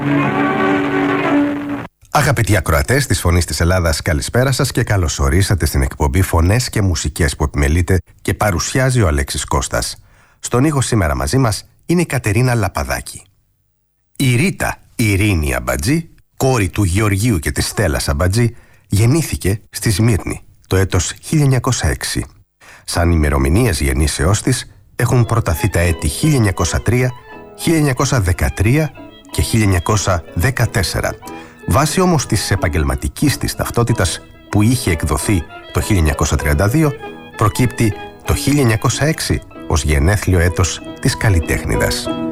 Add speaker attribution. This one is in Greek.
Speaker 1: Αγαπητοί ακροατές της Φωνής της Ελλάδας, καλησπέρα σας και καλώς ορίσατε στην εκπομπή Φωνές και Μουσικές που επιμελείται και παρουσιάζει ο Αλέξης Κώστας. Στον ήχο σήμερα μαζί μας είναι η Κατερίνα Λαπαδάκη. Η Ρίτα Ειρήνη Αμπατζή, κόρη του Γεωργίου και της Στέλλας Αμπατζή, γεννήθηκε στη Σμύρνη το έτος 1906. Σαν ημερομηνίες γεννήσεώς της έχουν προταθεί τα έτη 1903, 1913 και 1914. Βάσει όμως της επαγγελματικής της ταυτότητας που είχε εκδοθεί το 1932, προκύπτει το 1906 ως γενέθλιο έτος της καλλιτέχνηδας.